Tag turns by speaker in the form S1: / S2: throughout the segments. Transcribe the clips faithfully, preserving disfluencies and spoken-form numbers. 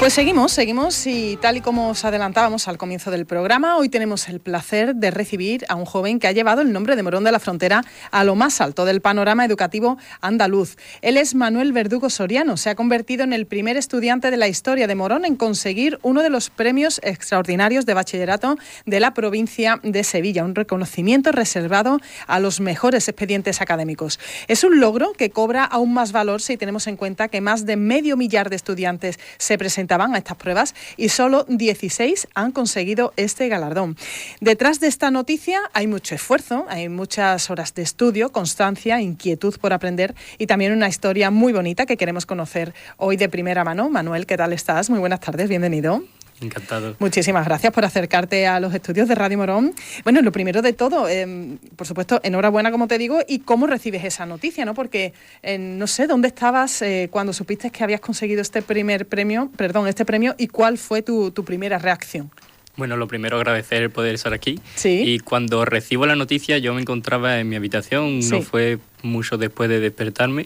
S1: Pues seguimos, seguimos y tal y como os adelantábamos al comienzo del programa, hoy tenemos el placer de recibir a un joven que ha llevado el nombre de Morón de la Frontera a lo más alto del panorama educativo andaluz. Él es Manuel Verdugo Soriano, se ha convertido en el primer estudiante de la historia de Morón en conseguir uno de los premios extraordinarios de bachillerato de la provincia de Sevilla, un reconocimiento reservado a los mejores expedientes académicos. Es un logro que cobra aún más valor si tenemos en cuenta que más de medio millar de estudiantes se presentan a estas pruebas y solo dieciséis han conseguido este galardón. Detrás de esta noticia hay mucho esfuerzo, hay muchas horas de estudio, constancia, inquietud por aprender y también una historia muy bonita que queremos conocer hoy de primera mano. Manuel, ¿qué tal estás? Muy buenas tardes, bienvenido.
S2: Encantado.
S1: Muchísimas gracias por acercarte a los estudios de Radio Morón. Bueno, lo primero de todo, eh, por supuesto, enhorabuena, como te digo, y cómo recibes esa noticia, ¿no? Porque eh, no sé dónde estabas eh, cuando supiste que habías conseguido este primer premio, perdón, este premio, y cuál fue tu, tu primera reacción.
S2: Bueno, lo primero, agradecer el poder estar aquí.
S1: Sí.
S2: Y cuando recibo la noticia, yo me encontraba en mi habitación,
S1: Sí.
S2: no fue mucho después de despertarme,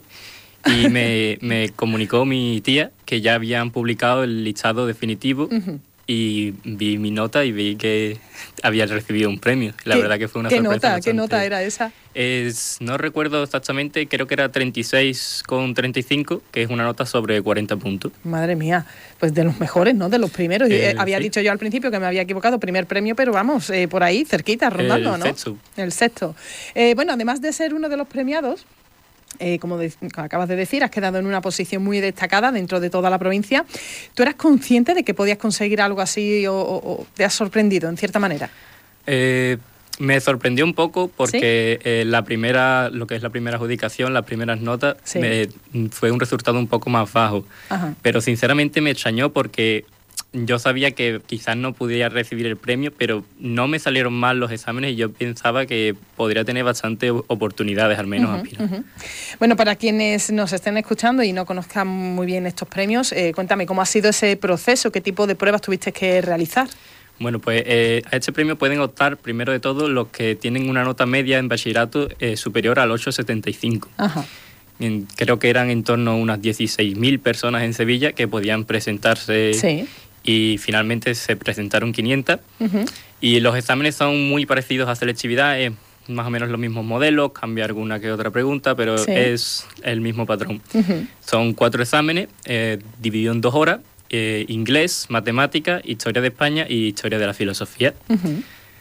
S2: y me, me comunicó mi tía que ya habían publicado el listado definitivo.
S1: Uh-huh.
S2: Y vi mi nota y vi que había recibido un premio. La
S1: ¿Qué,
S2: verdad que fue una
S1: ¿qué
S2: sorpresa
S1: nota?
S2: bastante.
S1: ¿Qué nota era esa?
S2: Es, no recuerdo exactamente, creo que era treinta y seis con treinta y cinco, que es una nota sobre cuarenta puntos.
S1: Madre mía, pues de los mejores, ¿no? De los primeros.
S2: Eh,
S1: eh, había
S2: sí.
S1: dicho yo al principio que me había equivocado, primer premio, pero vamos, eh, por ahí, cerquita, rondando,
S2: El
S1: ¿no?
S2: sexto.
S1: El sexto. Eh, bueno, además de ser uno de los premiados, Eh, como, de, como acabas de decir, has quedado en una posición muy destacada dentro de toda la provincia. ¿Tú eras consciente de que podías conseguir algo así o, o, o te has sorprendido en cierta manera?
S2: Eh, me sorprendió un poco porque
S1: ¿Sí?
S2: eh, la primera, lo que es la primera adjudicación, las primeras notas,
S1: Sí.
S2: me, fue un resultado un poco más bajo.
S1: Ajá.
S2: Pero sinceramente me extrañó porque yo sabía que quizás no pudiera recibir el premio, pero no me salieron mal los exámenes y yo pensaba que podría tener bastantes oportunidades, al menos,
S1: Uh-huh,
S2: aspirar.
S1: uh-huh. Bueno, para quienes nos estén escuchando y no conozcan muy bien estos premios, eh, cuéntame, ¿cómo ha sido ese proceso? ¿Qué tipo de pruebas tuviste que realizar?
S2: Bueno, pues eh, a este premio pueden optar, primero de todo, los que tienen una nota media en bachillerato eh, superior al ocho coma setenta y cinco.
S1: Ajá.
S2: En, creo que eran en torno a unas dieciséis mil personas en Sevilla que podían presentarse.
S1: Sí.
S2: Y finalmente se presentaron quinientas.
S1: Uh-huh.
S2: Y los exámenes son muy parecidos a selectividad, es más o menos los mismos modelos, cambia alguna que otra pregunta, pero
S1: Sí.
S2: es el mismo patrón.
S1: Uh-huh.
S2: Son cuatro exámenes eh, divididos en dos horas, eh, inglés, matemática, historia de España y historia de la filosofía.
S1: Uh-huh.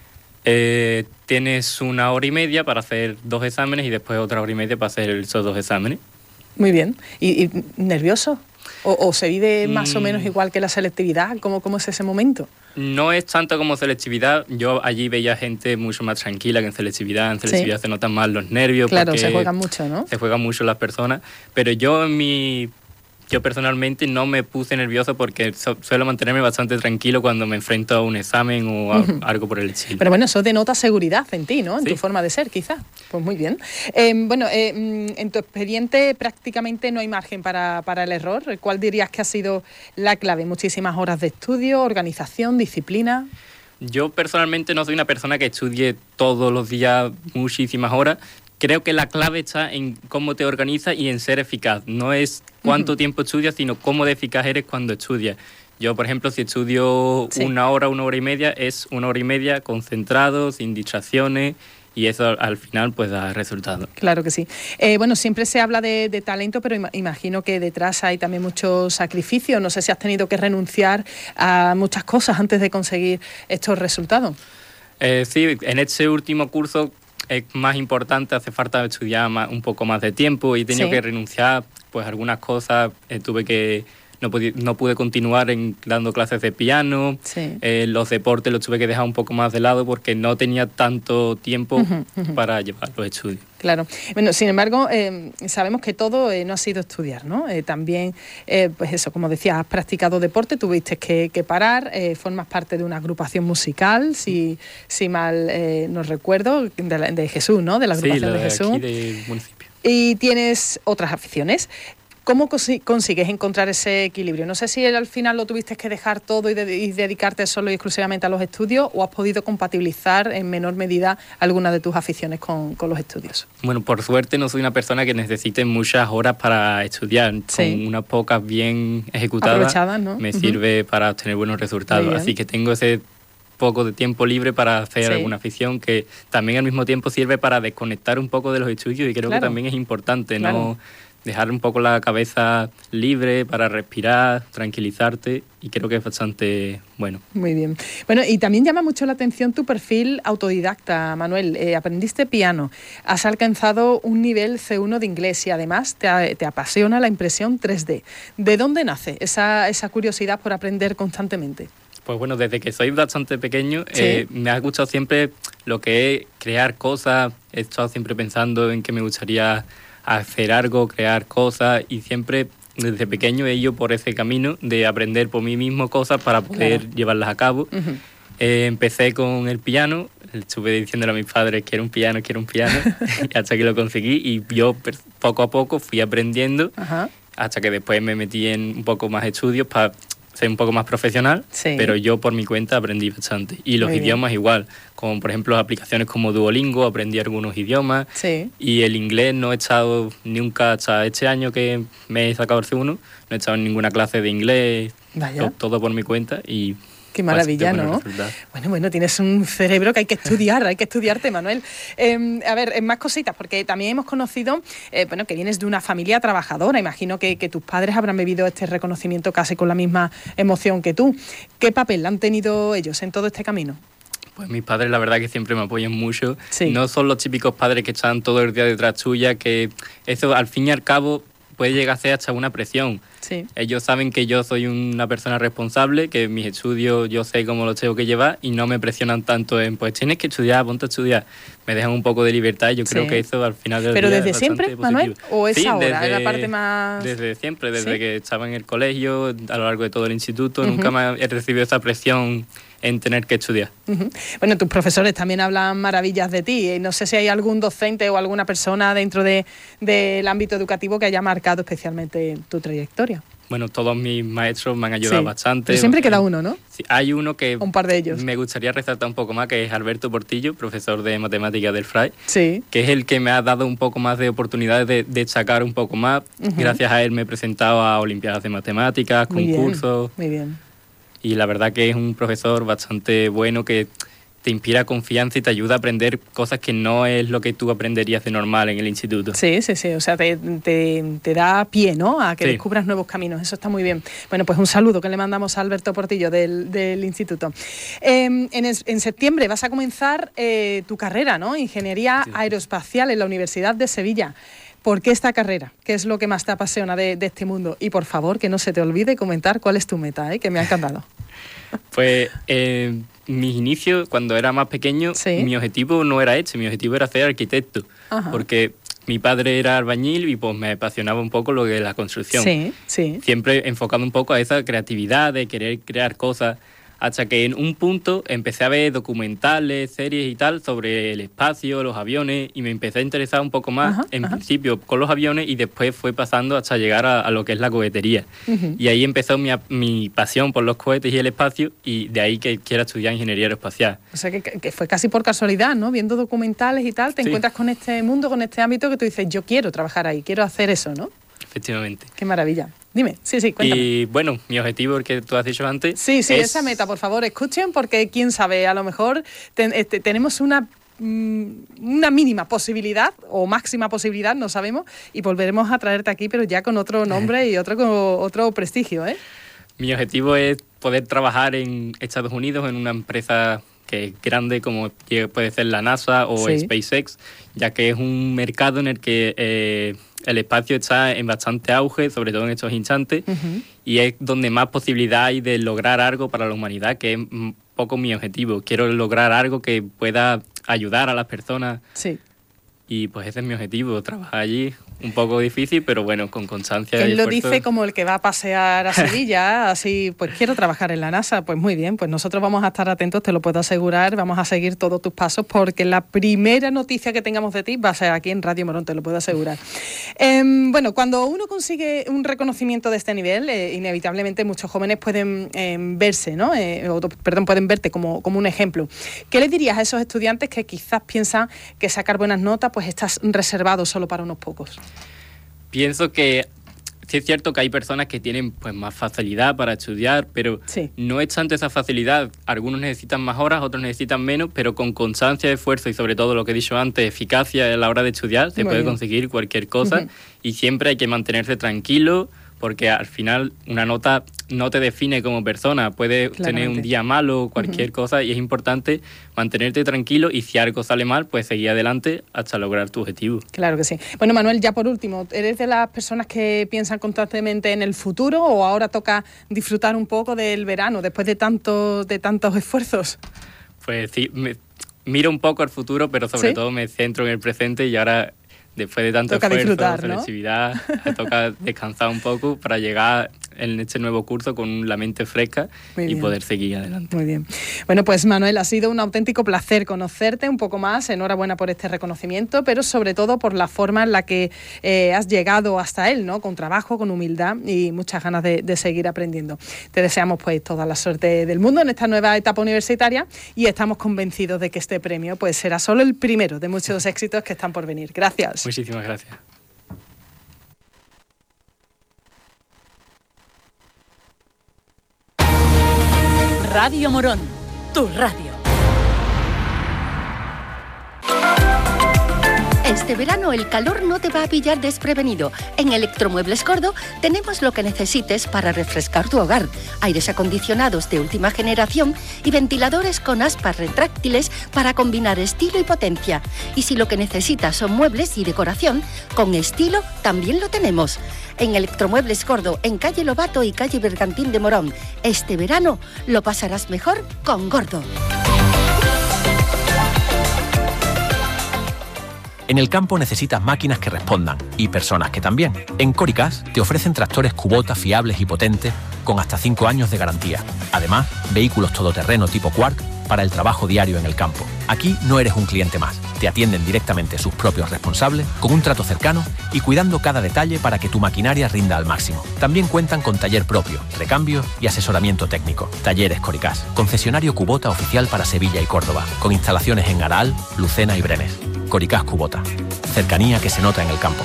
S2: Eh, tienes una hora y media para hacer dos exámenes y después otra hora y media para hacer esos dos exámenes.
S1: Muy bien. ¿Y, y nervioso? ¿O, ¿O se vive más
S2: Mm.
S1: o menos igual que la selectividad? ¿Cómo, cómo es ese momento?
S2: No es tanto como selectividad. Yo allí veía gente mucho más tranquila que en selectividad. En selectividad
S1: Sí.
S2: se notan más los nervios.
S1: Claro,
S2: porque
S1: se juegan mucho, ¿no?
S2: Se juegan mucho las personas. Pero yo en mi... Yo personalmente no me puse nervioso porque su- suelo mantenerme bastante tranquilo cuando me enfrento a un examen o a
S1: Ujú.
S2: algo por el estilo.
S1: Pero bueno, eso denota seguridad en ti, ¿no? En
S2: Sí.
S1: tu forma de ser, quizá. Pues muy bien. Eh, bueno, eh, mm, en tu expediente prácticamente no hay margen para, para el error. ¿Cuál dirías que ha sido la clave? Muchísimas horas de estudio, organización, disciplina.
S2: Yo personalmente no soy una persona que estudie todos los días muchísimas horas. Creo que la clave está en cómo te organizas y en ser eficaz. No es cuánto
S1: Ujú.
S2: tiempo estudias, sino cómo de eficaz eres cuando estudias. Yo, por ejemplo, si estudio
S1: Sí.
S2: una hora, una hora y media, es una hora y media concentrado, sin distracciones, y eso al- al final pues da resultado.
S1: Claro que sí. Eh, bueno, siempre se habla de, de talento, pero ima- imagino que detrás hay también mucho sacrificio. No sé si has tenido que renunciar a muchas cosas antes de conseguir estos resultados.
S2: Eh, sí, en este último curso es más importante, hace falta estudiar más, un poco más de tiempo y he tenido
S1: Sí.
S2: que renunciar pues a algunas cosas. Eh, tuve que no, pudi- no pude continuar en, dando clases de piano.
S1: Sí.
S2: Eh, los deportes los tuve que dejar un poco más de lado porque no tenía tanto tiempo
S1: Ujú, ujú.
S2: para llevar los estudios.
S1: Claro. Bueno, sin embargo, eh, sabemos que todo eh, no ha sido estudiar, ¿no? Eh, también, eh, pues eso, como decías, has practicado deporte, tuviste que, que parar, eh, formas parte de una agrupación musical, si, si mal eh, no recuerdo, de, la- de Jesús, ¿no? De la
S2: Sí,
S1: agrupación
S2: la
S1: de
S2: de
S1: Jesús.
S2: aquí del municipio.
S1: Y tienes otras aficiones. ¿Cómo consi- consigues encontrar ese equilibrio? No sé si al final lo tuviste que dejar todo y, de- y dedicarte solo y exclusivamente a los estudios, o has podido compatibilizar en menor medida alguna de tus aficiones con, con los estudios.
S2: Bueno, por suerte no soy una persona que necesite muchas horas para estudiar.
S1: Sí.
S2: Con unas pocas bien ejecutadas
S1: Aprovechadas, ¿no?
S2: me
S1: Uh-huh.
S2: sirve para obtener buenos resultados. Así que tengo ese poco de tiempo libre para hacer
S1: sí.
S2: alguna afición que también al mismo tiempo sirve para desconectar un poco de los estudios, y creo
S1: claro.
S2: que también es importante,
S1: claro.
S2: ¿no? Dejar un poco la cabeza libre para respirar, tranquilizarte, y creo que es bastante bueno.
S1: Muy bien. Bueno, y también llama mucho la atención tu perfil autodidacta, Manuel. Eh, aprendiste piano, has alcanzado un nivel ce uno de inglés y además te, te apasiona la impresión tres D. ¿De dónde nace esa, esa curiosidad por aprender constantemente?
S2: Pues bueno, desde que soy bastante pequeño,
S1: ¿Sí?
S2: eh, me ha gustado siempre lo que es crear cosas. He estado siempre pensando en que me gustaría hacer algo, crear cosas, y siempre desde pequeño he ido por ese camino de aprender por mí mismo cosas para poder
S1: claro.
S2: llevarlas a cabo.
S1: Uh-huh.
S2: Eh, empecé con el piano, estuve diciéndole a mis padres quiero un piano, quiero un piano, hasta que lo conseguí, y yo poco a poco fui aprendiendo, uh-huh. hasta que después me metí en un poco más estudios para ser un poco más profesional,
S1: sí.
S2: pero yo por mi cuenta aprendí bastante. Y los
S1: Muy
S2: idiomas
S1: bien.
S2: igual, como por ejemplo aplicaciones como Duolingo, aprendí algunos idiomas,
S1: sí.
S2: y el inglés no he estado nunca, hasta este año que me he sacado el ce uno, no he estado en ninguna clase de inglés,
S1: Vaya.
S2: todo por mi cuenta, y
S1: qué maravilla, ¿no? Bueno, bueno, tienes un cerebro que hay que estudiar, hay que estudiarte, Manuel. Eh, a ver, más cositas, porque también hemos conocido, eh, bueno, que vienes de una familia trabajadora. Imagino que, que tus padres habrán vivido este reconocimiento casi con la misma emoción que tú. ¿Qué papel han tenido ellos en todo este camino?
S2: Pues mis padres la verdad que siempre me apoyan mucho.
S1: Sí.
S2: No son los típicos padres que están todo el día detrás tuya, que eso al fin y al cabo puede llegar a ser hasta una presión.
S1: Sí.
S2: Ellos saben que yo soy una persona responsable, que mis estudios yo sé cómo los tengo que llevar, y no me presionan tanto en, pues tienes que estudiar, ponte a estudiar. Me dejan un poco de libertad, y yo
S1: sí.
S2: creo que eso al final del
S1: ¿Pero
S2: día
S1: desde
S2: es
S1: siempre,
S2: positivo.
S1: Manuel? ¿O es
S2: sí,
S1: ahora,
S2: desde,
S1: la parte más...?
S2: Desde siempre, desde
S1: ¿Sí?
S2: que estaba en el colegio, a lo largo de todo el instituto,
S1: Uh-huh.
S2: nunca me he recibido esa presión en tener que estudiar.
S1: Uh-huh. Bueno, tus profesores también hablan maravillas de ti. No sé si hay algún docente o alguna persona dentro de, del ámbito educativo que haya marcado especialmente tu trayectoria.
S2: Bueno, todos mis maestros me han ayudado
S1: sí.
S2: bastante.
S1: Pero siempre queda uno, ¿no?
S2: Sí, hay uno que
S1: un par de ellos.
S2: Me gustaría resaltar un poco más, que es Alberto Portillo, profesor de matemáticas del Fray,
S1: sí.
S2: que es el que me ha dado un poco más de oportunidades de destacar un poco más. Uh-huh. Gracias a él me he presentado a olimpiadas de matemáticas,
S1: muy
S2: concursos.
S1: Bien, muy bien.
S2: Y la verdad que es un profesor bastante bueno, que te inspira confianza y te ayuda a aprender cosas que no es lo que tú aprenderías de normal en el instituto.
S1: Sí, sí, sí, o sea, te, te, te da pie, ¿no?, a que
S2: sí.
S1: descubras nuevos caminos, eso está muy bien. Bueno, pues un saludo que le mandamos a Alberto Portillo del, del instituto. Eh, en, es, en septiembre vas a comenzar eh, tu carrera, ¿no?, Ingeniería sí. Aeroespacial en la Universidad de Sevilla. ¿Por qué esta carrera? ¿Qué es lo que más te apasiona de, de este mundo? Y por favor, que no se te olvide comentar cuál es tu meta, ¿eh?, que me ha encantado.
S2: Pues eh, mis inicios, cuando era más pequeño, ¿sí? Mi objetivo no era este, mi objetivo era ser arquitecto. Ajá. Porque mi padre era albañil y pues me apasionaba un poco lo que es la construcción.
S1: Sí, sí.
S2: Siempre enfocado un poco a esa creatividad de querer crear cosas, hasta que en un punto empecé a ver documentales, series y tal sobre el espacio, los aviones, y me empecé a interesar un poco más, ajá, en ajá. principio con los aviones, y después fue pasando hasta llegar a, a lo que es la cohetería. Uh-huh. Y ahí empezó mi, mi pasión por los cohetes y el espacio, y de ahí que quiera estudiar ingeniería aeroespacial.
S1: O sea, que, que fue casi por casualidad, ¿no? Viendo documentales y tal, te sí. encuentras con este mundo, con este ámbito que tú dices, yo quiero trabajar ahí, quiero hacer eso, ¿no?
S2: Efectivamente.
S1: Qué maravilla. Dime, sí, sí, cuéntame.
S2: Y bueno, mi objetivo, el que tú has dicho antes...
S1: Sí, sí,
S2: es...
S1: esa meta, por favor, escuchen, porque quién sabe, a lo mejor ten, este, tenemos una, mm, una mínima posibilidad, o máxima posibilidad, no sabemos, y volveremos a traerte aquí, pero ya con otro nombre y otro, con otro prestigio, ¿eh?
S2: Mi objetivo es poder trabajar en Estados Unidos en una empresa que es grande, como puede ser la NASA o sí. SpaceX, ya que es un mercado en el que eh, el espacio está en bastante auge, sobre todo en estos instantes, uh-huh. y es donde más posibilidad hay de lograr algo para la humanidad, que es un poco mi objetivo. Quiero lograr algo que pueda ayudar a las personas.
S1: Sí.
S2: Y pues ese es mi objetivo, trabajar allí un poco difícil, pero bueno, con constancia.
S1: Él
S2: y
S1: lo
S2: esfuerzo.
S1: dice como el que va a pasear a Sevilla, así, pues quiero trabajar en la NASA. Pues muy bien, pues nosotros vamos a estar atentos, te lo puedo asegurar, vamos a seguir todos tus pasos, porque la primera noticia que tengamos de ti va a ser aquí en Radio Morón, te lo puedo asegurar. Eh, bueno, cuando uno consigue un reconocimiento de este nivel, eh, inevitablemente muchos jóvenes pueden eh, verse, ¿no? Eh, o, perdón, pueden verte como, como un ejemplo. ¿Qué les dirías a esos estudiantes que quizás piensan que sacar buenas notas pues estás reservado solo para unos pocos?
S2: Pienso que sí es cierto que hay personas que tienen pues más facilidad para estudiar, pero sí. no es tanto esa facilidad. Algunos necesitan más horas, otros necesitan menos, pero con constancia, esfuerzo y sobre todo lo que he dicho antes, eficacia a la hora de estudiar, se Muy puede bien. conseguir cualquier cosa. Uh-huh. Y siempre hay que mantenerse tranquilo, porque al final una nota no te define como persona. Puedes tener un día malo o cualquier uh-huh. cosa, y es importante mantenerte tranquilo, y si algo sale mal, pues seguir adelante hasta lograr tu objetivo.
S1: Claro que sí. Bueno, Manuel, ya por último, ¿eres de las personas que piensan constantemente en el futuro o ahora toca disfrutar un poco del verano después de, tanto, de tantos esfuerzos?
S2: Pues sí, me, miro un poco al futuro, pero sobre
S1: ¿Sí?
S2: todo me centro en el presente, y ahora, después de tanto
S1: toca
S2: esfuerzo,
S1: disfrutar,
S2: flexibilidad, ¿no? toca descansar un poco para llegar en este nuevo curso con la mente fresca Muy y bien. poder seguir adelante.
S1: Muy bien. Bueno, pues Manuel, ha sido un auténtico placer conocerte un poco más. Enhorabuena por este reconocimiento, pero sobre todo por la forma en la que eh, has llegado hasta él, ¿no? Con trabajo, con humildad y muchas ganas de, de seguir aprendiendo. Te deseamos pues toda la suerte del mundo en esta nueva etapa universitaria, y estamos convencidos de que este premio pues será solo el primero de muchos éxitos que están por venir. Gracias.
S2: Muchísimas gracias.
S3: Radio Morón, tu radio. Este verano el calor no te va a pillar desprevenido. En Electromuebles Gordo tenemos lo que necesites para refrescar tu hogar. Aires acondicionados de última generación y ventiladores con aspas retráctiles para combinar estilo y potencia. Y si lo que necesitas son muebles y decoración, con estilo también lo tenemos. En Electromuebles Gordo, en calle Lobato y calle Bergantín de Morón. Este verano lo pasarás mejor con Gordo.
S4: En el campo necesitas máquinas que respondan y personas que también. En Coricas te ofrecen tractores Kubota fiables y potentes con hasta cinco años de garantía. Además, vehículos todoterreno tipo Quark para el trabajo diario en el campo. Aquí no eres un cliente más. Te atienden directamente sus propios responsables, con un trato cercano y cuidando cada detalle para que tu maquinaria rinda al máximo. También cuentan con taller propio, recambio y asesoramiento técnico. Talleres Coricas, concesionario Kubota oficial para Sevilla y Córdoba, con instalaciones en Aral, Lucena y Brenes. Coricas Kubota, cercanía que se nota en el campo.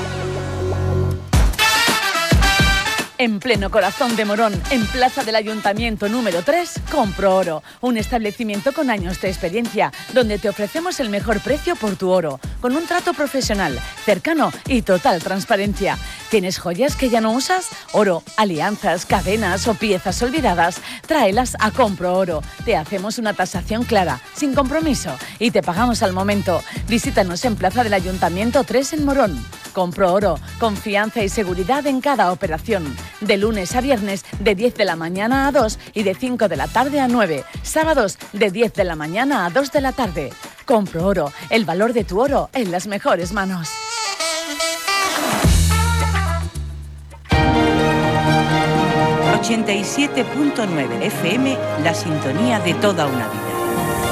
S3: En pleno corazón de Morón, en Plaza del Ayuntamiento número tres, Compro Oro, un establecimiento con años de experiencia, donde te ofrecemos el mejor precio por tu oro, con un trato profesional, cercano y total transparencia. ¿Tienes joyas que ya no usas? Oro, alianzas, cadenas o piezas olvidadas, tráelas a Compro Oro. Te hacemos una tasación clara, sin compromiso, y te pagamos al momento. Visítanos en Plaza del Ayuntamiento tres en Morón. Compro Oro, confianza y seguridad en cada operación. De lunes a viernes, de diez de la mañana a dos y de cinco de la tarde a nueve. Sábados, de diez de la mañana a dos de la tarde. Compro Oro, el valor de tu oro en las mejores manos.
S5: ochenta y siete punto nueve F M, la sintonía de toda una vida.